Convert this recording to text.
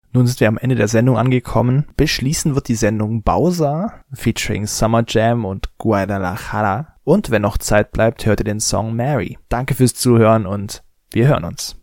Nun sind wir am Ende der Sendung angekommen. Beschließen wird die Sendung Bowser, featuring Summer Jam und Guadalajara. Und wenn noch Zeit bleibt, hört ihr den Song Mary. Danke fürs Zuhören und wir hören uns.